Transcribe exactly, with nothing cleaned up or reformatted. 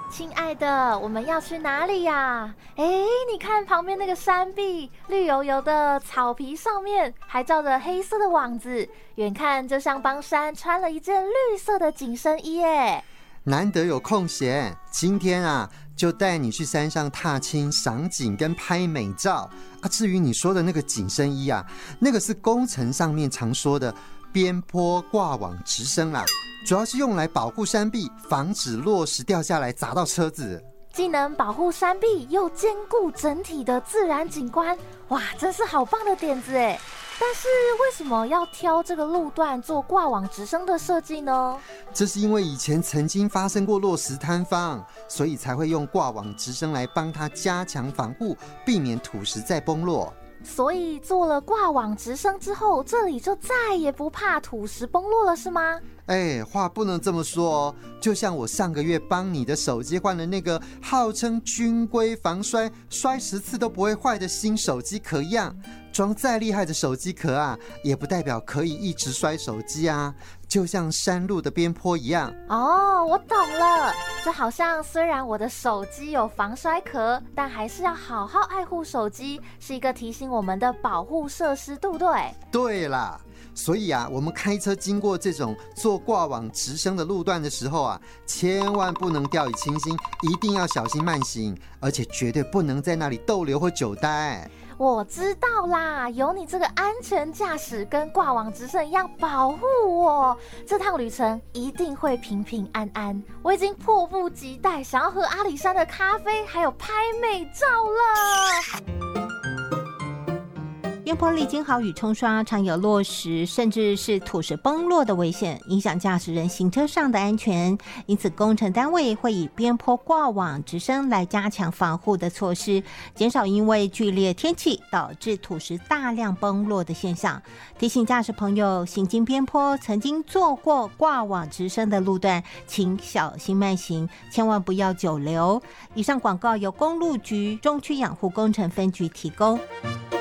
亲爱的，我们要去哪里呀？哎，你看旁边那个山壁，绿油油的草皮上面还罩着黑色的网子，远看就像帮山穿了一件绿色的紧身衣耶。 难得有空闲，今天啊就带你去山上踏青、赏景跟拍美照啊。至于你说的那个紧身衣啊，那个是工程上面常说的边坡挂网直升啦，主要是用来保护山壁，防止落石掉下来砸到车子。 既能保护山壁，又兼顾整体的自然景观，哇，真是好棒的点子耶！但是为什么要挑这个路段做挂网直升的设计呢？ 这是因为以前曾经发生过落石坍方，所以才会用挂网直升来帮它加强防护，避免土石再崩落。 所以做了挂网直升之后，这里就再也不怕土石崩落了，是吗？ 哎，话不能这么说哦。就像我上个月帮你的手机换了那个号称军规防摔、摔十次都不会坏的新手机壳一样，装再厉害的手机壳啊，也不代表可以一直摔手机啊。就像山路的边坡一样。 哦，我懂了。就好像虽然我的手机有防摔壳，但还是要好好爱护手机，是一个提醒我们的保护设施，对不对？ 对啦。所以啊，我们开车经过这种做挂网直升的路段的时候啊，千万不能掉以轻心，一定要小心慢行，而且绝对不能在那里逗留或久待。 我知道啦，有你这个安全驾驶跟挂网直升一样保护我，这趟旅程一定会平平安安。我已经迫不及待想要喝阿里山的咖啡，还有拍美照了。 边坡历经豪雨冲刷，常有落石甚至是土石崩落的危险，影响驾驶人行车上的安全。因此工程单位会以边坡挂网直升来加强防护的措施，减少因为剧烈天气导致土石大量崩落的现象。提醒驾驶朋友，行经边坡曾经坐过挂网直升的路段，请小心慢行，千万不要久留。以上广告由公路局中区养护工程分局提供。